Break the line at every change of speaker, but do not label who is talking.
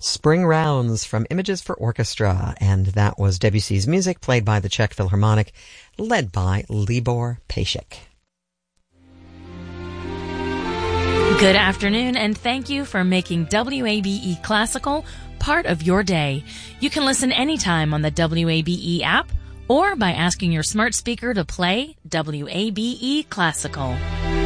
Spring Rounds from Images for Orchestra, and that was Debussy's music played by the Czech Philharmonic, led by Libor Pejsek.
Good afternoon, and thank you for making WABE Classical part of your day. You can listen anytime on the WABE app or by asking your smart speaker to play WABE Classical.